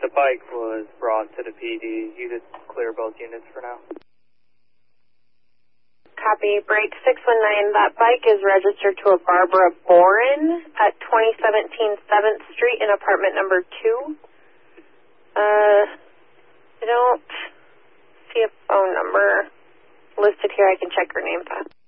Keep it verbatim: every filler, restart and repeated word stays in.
the bike was brought to the P D. You just clear both units for now. Copy. Break six one nine. That bike is registered to a Barbara Boren at twenty seventeen seventh Street in apartment number two. Uh, I don't see a phone number listed here. I can check her name fast.